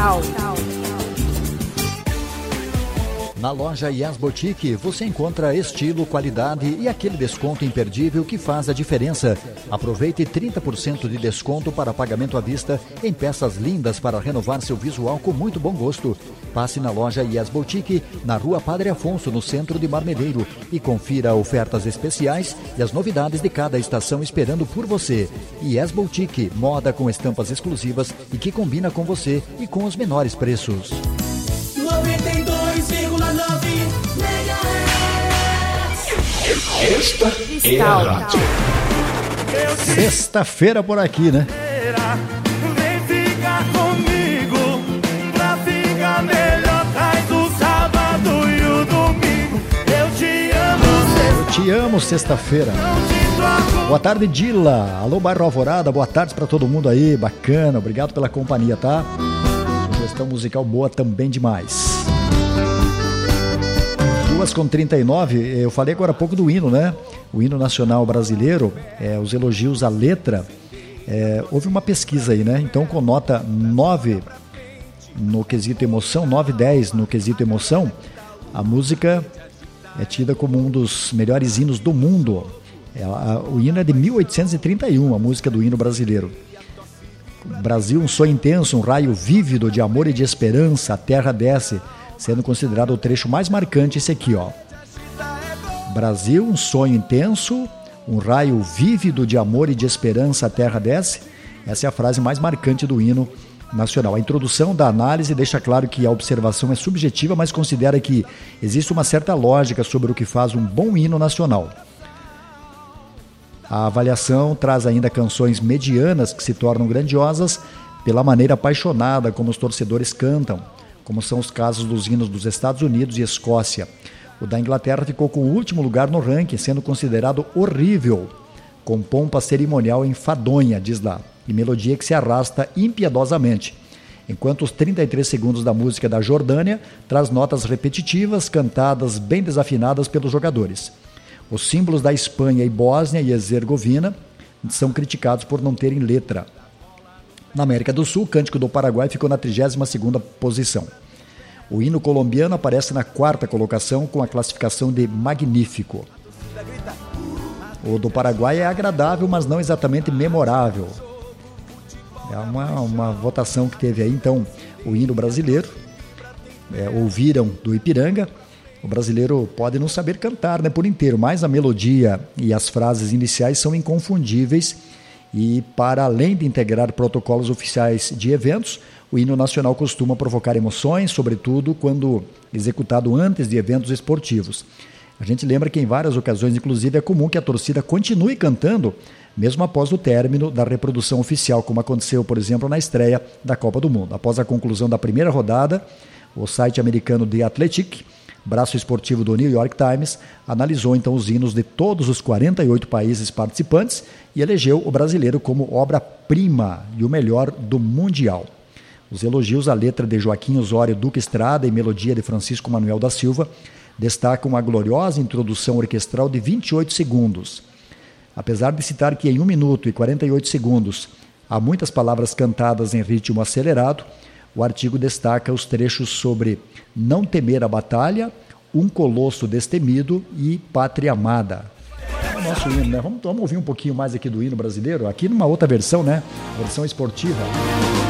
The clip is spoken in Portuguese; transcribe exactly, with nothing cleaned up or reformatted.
Cristal. Na loja Yes Boutique você encontra estilo, qualidade e aquele desconto imperdível que faz a diferença. Aproveite trinta por cento de desconto para pagamento à vista em peças lindas para renovar seu visual com muito bom gosto. Passe na loja Yes Boutique, na rua Padre Afonso, no centro de Marmeleiro, e confira ofertas especiais e as novidades de cada estação esperando por você. Yes Boutique, moda com estampas exclusivas e que combina com você e com os menores preços. noventa e dois vírgula nove megahertz. Esta é a rádio. Sexta-feira por aqui, né? Vem ficar comigo pra ficar melhor. Traz o sábado e o domingo. Eu te amo, Eu te amo, sexta-feira. Boa tarde, Dila. Alô, bairro Alvorada. Boa tarde pra todo mundo aí. Bacana. Obrigado pela companhia, tá? Sugestão musical boa também demais. duas com trinta e nove, eu falei agora há pouco do hino, né? O hino nacional brasileiro, é, os elogios à letra. É, houve uma pesquisa aí, né? Então, com nota nove no quesito emoção, nove e dez no quesito emoção, a música é tida como um dos melhores hinos do mundo. Ela, o hino é de mil oitocentos e trinta e um, a música do hino brasileiro. Brasil, um sonho intenso, um raio vívido de amor e de esperança, a terra desce, sendo considerado o trecho mais marcante esse aqui, ó. Brasil, um sonho intenso, um raio vívido de amor e de esperança, a terra desce. Essa é a frase mais marcante do hino nacional. A introdução da análise deixa claro que a observação é subjetiva, mas considera que existe uma certa lógica sobre o que faz um bom hino nacional. A avaliação traz ainda canções medianas que se tornam grandiosas pela maneira apaixonada como os torcedores cantam, como são os casos dos hinos dos Estados Unidos e Escócia. O da Inglaterra ficou com o último lugar no ranking, sendo considerado horrível, com pompa cerimonial enfadonha, diz lá, e melodia que se arrasta impiedosamente, enquanto os trinta e três segundos da música da Jordânia traz notas repetitivas, cantadas bem desafinadas pelos jogadores. Os símbolos da Espanha e Bósnia e Herzegovina são criticados por não terem letra. Na América do Sul, o Cântico do Paraguai ficou na trigésima segunda posição. O hino colombiano aparece na quarta colocação com a classificação de magnífico. O do Paraguai é agradável, mas não exatamente memorável. É uma, uma votação que teve aí, então, o hino brasileiro. É, ouviram do Ipiranga. O brasileiro pode não saber cantar, né, por inteiro, mas a melodia e as frases iniciais são inconfundíveis e, para além de integrar protocolos oficiais de eventos, o hino nacional costuma provocar emoções, sobretudo quando executado antes de eventos esportivos. A gente lembra que em várias ocasiões, inclusive, é comum que a torcida continue cantando, mesmo após o término da reprodução oficial, como aconteceu, por exemplo, na estreia da Copa do Mundo. Após a conclusão da primeira rodada, o site americano The Athletic, braço esportivo do New York Times, analisou então os hinos de todos os quarenta e oito países participantes e elegeu o brasileiro como obra-prima e o melhor do Mundial. Os elogios à letra de Joaquim Osório Duque Estrada e melodia de Francisco Manuel da Silva destacam a gloriosa introdução orquestral de vinte e oito segundos. Apesar de citar que em um minuto e quarenta e oito segundos há muitas palavras cantadas em ritmo acelerado, o artigo destaca os trechos sobre não temer a batalha, um colosso destemido e pátria amada. É o nosso hino, né? Vamos, vamos ouvir um pouquinho mais aqui do hino brasileiro, aqui numa outra versão, né? Versão esportiva.